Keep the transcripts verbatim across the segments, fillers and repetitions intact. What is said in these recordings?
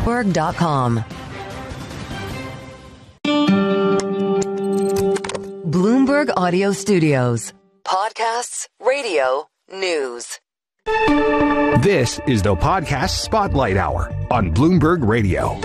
Bloomberg dot com. Bloomberg Audio Studios. Podcasts, radio, news. This is the Podcast Spotlight Hour on Bloomberg Radio.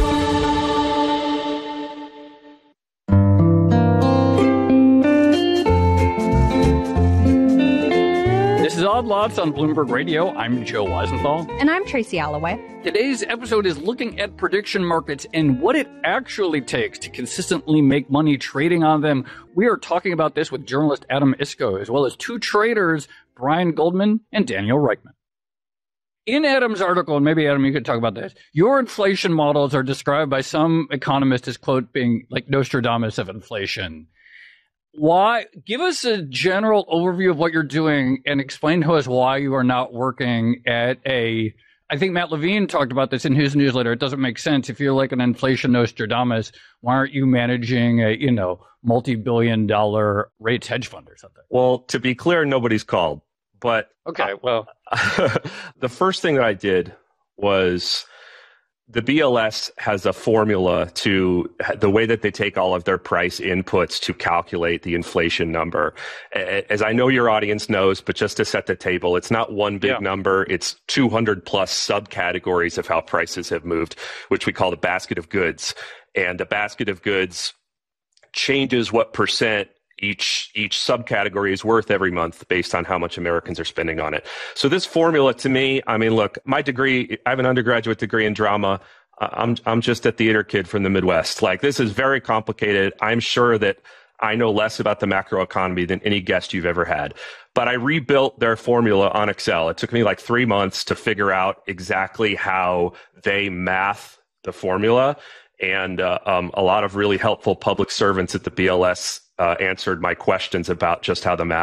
This is Odd Lots on Bloomberg Radio. I'm Joe Weisenthal. And I'm Tracy Alloway. Today's episode is looking at prediction markets and what it actually takes to consistently make money trading on them. We are talking about this with journalist Adam Iskoe, as well as two traders, Brian Goldman and Daniel Reichman. In Adam's article, and maybe, Adam, you could talk about this, your inflation models are described by some economists as, quote, being like Nostradamus of inflation. Why? Give us a general overview of what you're doing and explain to us why you are not working at a, I think Matt Levine talked about this in his newsletter. It doesn't make sense. If you're like an inflation Nostradamus, why aren't you managing a, you know, multi-billion dollar rates hedge fund or something? Well, to be clear, nobody's called. But okay, well, the first thing that I did was the B L S has a formula to the way that they take all of their price inputs to calculate the inflation number. As I know your audience knows, but just to set the table, it's not one big yeah. number. It's two hundred plus subcategories of how prices have moved, which we call the basket of goods. And the basket of goods changes what percent each each subcategory is worth every month based on how much Americans are spending on it. So this formula to me, I mean, look, my degree, I have an undergraduate degree in drama. Uh, I'm I'm just a theater kid from the Midwest. Like, this is very complicated. I'm sure that I know less about the macroeconomy than any guest you've ever had. But I rebuilt their formula on Excel. It took me like three months to figure out exactly how they math the formula. And uh, um, a lot of really helpful public servants at the B L S uh, answered my questions about just how the math